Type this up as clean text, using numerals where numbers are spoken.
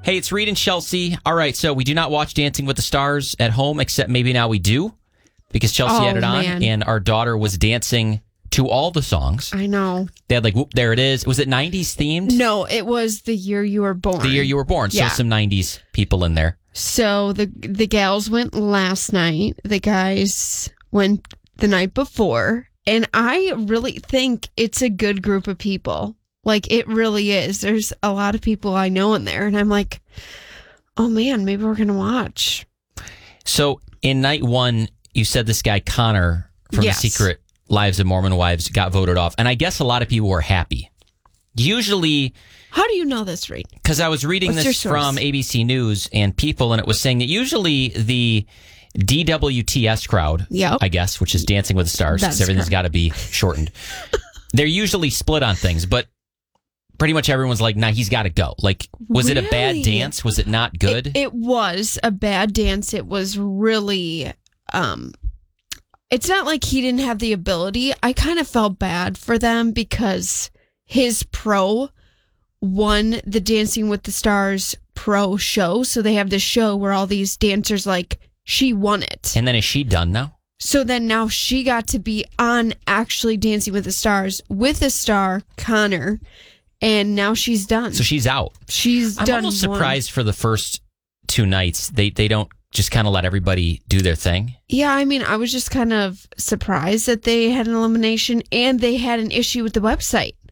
Hey, it's Reed and Chelsea. All right, so we do not watch Dancing with the Stars at home, except maybe now we do, because Chelsea had it on, and our daughter was dancing to all the songs. I know. They had like, whoop, there it is. Was it 90s themed? No, it was the year you were born. The year you were born. Yeah. So some 90s people in there. So the gals went last night. The guys went the night before. And I really think it's a good group of people. Like, it really is. There's a lot of people I know in there. And I'm like, oh, man, maybe we're going to watch. So in night one, you said this guy Connor from Yes. The Secret Lives of Mormon Wives got voted off. And I guess a lot of people were happy. Usually... How do you know this, Reed? Because I was reading What's your this source? from ABC News and People, and it was saying that usually the DWTS crowd, Yep. I guess, which is Dancing with the Stars, because That's everything's got correct. to be shortened. They're usually split on things, but pretty much everyone's like, nah, he's got to go. Like, was it a bad Really? dance? Was it not good? It was a bad dance. It was really... it's not like he didn't have the ability. I kind of felt bad for them because his pro won the Dancing with the Stars pro show. So they have this show where all these dancers, like, she won it. And then is she done now? So then now she got to be on actually Dancing with the Stars with a star, Connor, and now she's done. So she's out. She's I'm done. almost one. surprised for the first two nights. They don't just kind of let everybody do their thing. Yeah, I mean, I was just kind of surprised that they had an elimination and they had an issue with the website.